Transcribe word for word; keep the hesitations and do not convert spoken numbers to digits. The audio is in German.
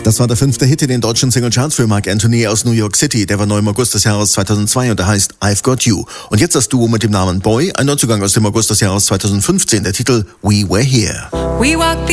Das war der fünfte Hit in den deutschen Singlecharts für Marc Anthony aus New York City. Der war neu im August des Jahres zweitausendzwei und der heißt I've Got You. Und jetzt das Duo mit dem Namen Boy, ein Neuzugang aus dem August des Jahres zweitausendfünfzehn, der Titel We Were Here. We walk the